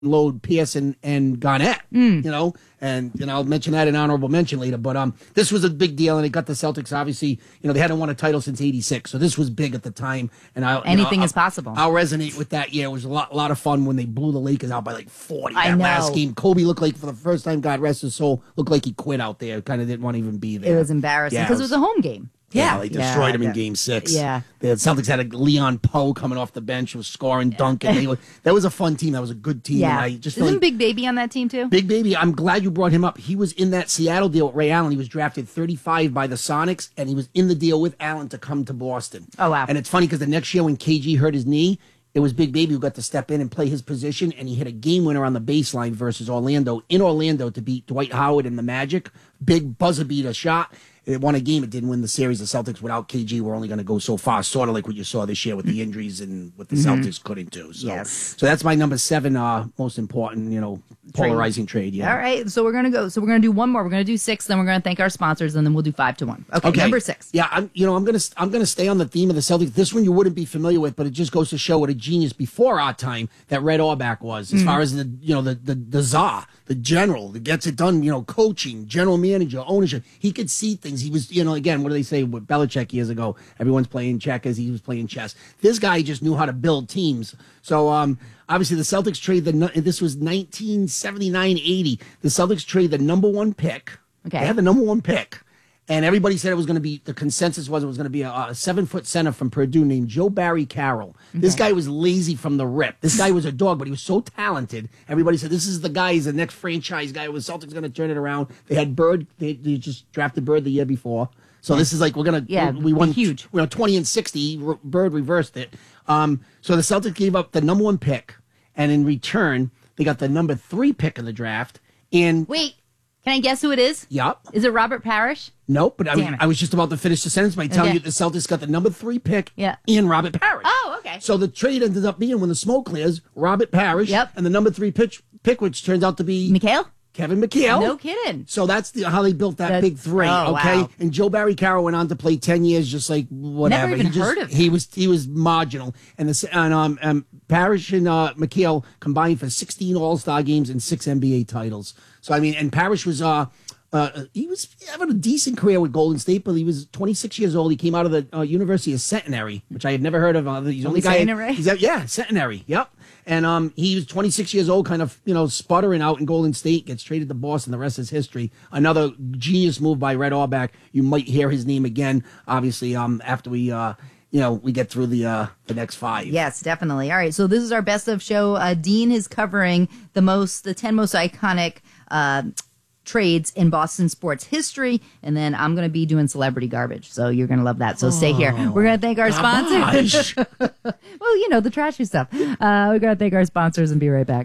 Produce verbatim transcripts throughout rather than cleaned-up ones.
load Pearson and Garnett, Mm. you know, and, you know, I'll mention that in honorable mention later. But um, this was a big deal, and it got the Celtics, obviously, you know, they hadn't won a title since eighty-six. So this was big at the time. And I, Anything you know, is possible. I'll resonate with that. Yeah, it was a lot, a lot of fun when they blew the Lakers out by like forty I that know. last game. Kobe looked like, for the first time, God rest his soul, looked like he quit out there. Kind of didn't want to even be there. It was embarrassing Yeah, because it was a home game. Yeah, they destroyed Yeah, him in yeah. Game Six. Yeah. The Celtics had a Leon Poe coming off the bench, was scoring, dunking. They were- that was a fun team. That was a good team. Yeah. And I just feel Isn't like Big Baby on that team too? Big Baby, I'm glad you brought him up. He was in that Seattle deal with Ray Allen. He was drafted thirty-five by the Sonics, and he was in the deal with Allen to come to Boston. Oh, wow. And it's funny because the next year when K G hurt his knee, it was Big Baby who got to step in and play his position, and he hit a game winner on the baseline versus Orlando, in Orlando, to beat Dwight Howard and the Magic. Big buzzer beater shot. It won a game. It didn't win the series. The Celtics without K G were only going to go so far, sort of like what you saw this year with the injuries and what the Mhm. Celtics couldn't do. So, Yes. so that's my number seven uh, most important, you know, polarizing trade. Yeah. All right, so we're gonna go. So we're gonna do one more. We're gonna do six. Then we're gonna thank our sponsors, and then we'll do five to one. Okay, number six. Yeah, I'm. You know, I'm gonna. I'm gonna stay on the theme of the Celtics. This one you wouldn't be familiar with, but it just goes to show what a genius before our time that Red Auerbach was, as Mhm. far as the you know the the the czar, the general that gets it done. You know, coaching, general manager, ownership. He could see things. He was. You know, again, what do they say with Belichick years ago? Everyone's playing checkers. He was playing chess. This guy just knew how to build teams. So, um, obviously, the Celtics trade the. nu- This was nineteen seventy-nine eighty. The Celtics trade the number one pick. Okay. They had the number one pick. And everybody said it was going to be, the consensus was it was going to be a, a seven foot center from Purdue named Joe Barry Carroll. This Okay. guy was lazy from the rip. This guy was a dog, but he was so talented. Everybody said, this is the guy, he's the next franchise guy. Was Celtics going to turn it around? They had Bird, they, they just drafted Bird the year before. So this is like, we're going to, Yeah, we won huge. We won twenty and sixty. R- Bird reversed it. Um, so the Celtics gave up the number one pick. And in return, they got the number three pick in the draft. And Wait, can I guess who it is? Yup. Is it Robert Parrish? Nope, but I was, Damn it. I was just about to finish the sentence by telling Okay. you the Celtics got the number three pick Yeah. in Robert Parrish. Oh, okay. So the trade ended up being, when the smoke clears, Robert Parrish Yep. and the number three pitch, pick, which turns out to be Mikhail? Kevin McHale. No kidding. So that's the, how they built that That's- big three. oh, okay, wow. and Joe Barry Carroll went on to play ten years, just like whatever. Never even he just, heard of him. He was he was marginal, and the and um, um Parrish and uh, McHale combined for sixteen All Star games and six N B A titles. So I mean, and Parrish was uh. Uh, he was having a decent career with Golden State, but he was twenty-six years old. He came out of the uh, University of Centenary, which I had never heard of. Uh, he's the only guy. Centenary? He's at, yeah, Centenary. Yep. And um, he was twenty-six years old, kind of, you know, sputtering out in Golden State, gets traded to Boston. The rest is history. Another genius move by Red Auerbach. You might hear his name again, obviously, um, after we, uh, you know, we get through the uh, the next five. Yes, definitely. All right, so this is our best of show. Uh, Dean is covering the most, the ten most iconic uh, trades in Boston sports history, and then I'm going to be doing celebrity garbage. So you're going to love that. So stay here. We're going to thank our sponsors. Well, you know, the trashy stuff. Uh, we're going to thank our sponsors and be right back.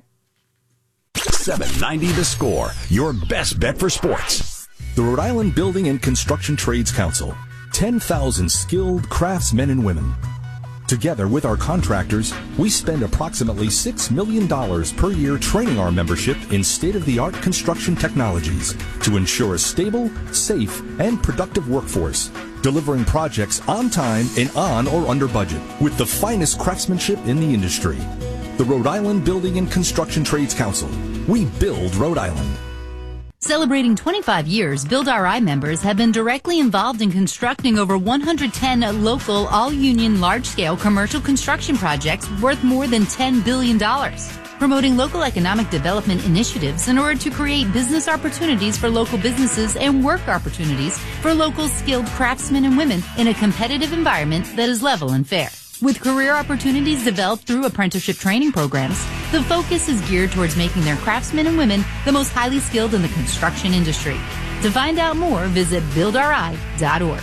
seven ninety The Score, your best bet for sports. The Rhode Island Building and Construction Trades Council. ten thousand skilled craftsmen and women. Together with our contractors, we spend approximately six million dollars per year training our membership in state-of-the-art construction technologies to ensure a stable, safe, and productive workforce, delivering projects on time and on or under budget with the finest craftsmanship in the industry. The Rhode Island Building and Construction Trades Council. We build Rhode Island. Celebrating twenty-five years, Build R I members have been directly involved in constructing over one hundred ten local, all-union, large-scale commercial construction projects worth more than ten billion dollars. Promoting local economic development initiatives in order to create business opportunities for local businesses and work opportunities for local skilled craftsmen and women in a competitive environment that is level and fair. With career opportunities developed through apprenticeship training programs, the focus is geared towards making their craftsmen and women the most highly skilled in the construction industry. To find out more, visit build R I dot org.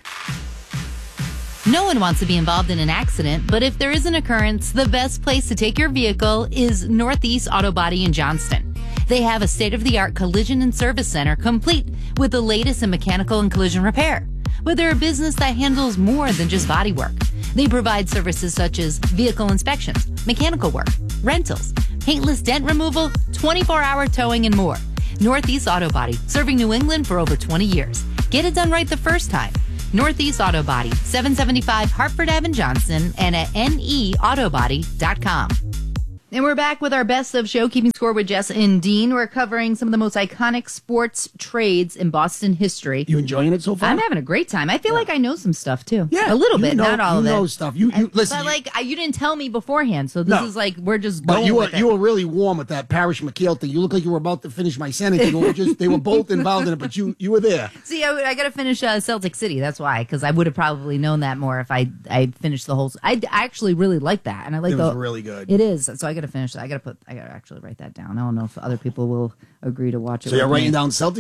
No one wants to be involved in an accident, but if there is an occurrence, the best place to take your vehicle is Northeast Auto Body in Johnston. They have a state-of-the-art collision and service center complete with the latest in mechanical and collision repair. But they're a business that handles more than just body work. They provide services such as vehicle inspections, mechanical work, rentals, paintless dent removal, twenty-four hour towing, and more. Northeast Auto Body, serving New England for over twenty years. Get it done right the first time. Northeast Auto Body, seven seventy-five Hartford Avenue, Johnson, and at N E autobody dot com. And we're back with our best of show, Keeping Score with Jess and Dean. We're covering some of the most iconic sports trades in Boston history. You enjoying it so far? I'm having a great time. I feel Yeah. like I know some stuff too. Yeah, a little you bit, know- not all you of it. know stuff. You- you- And- listen, but you- like I, you didn't tell me beforehand, so this No. is like we're just But going you were with it. you were really warm with that Parish McHale thing. You look like you were about to finish my sentence. You were just they were both involved in it, but you you were there. See, I, I got to finish uh, Celtic City. That's why, because I would have probably known that more if I I finished the whole. I, I actually really like that, and I like It the was really good. It is. So I got to finish that. I got to put. I got to actually write that down. I don't know if other people will agree to watch it. So you're with me. writing down Celtics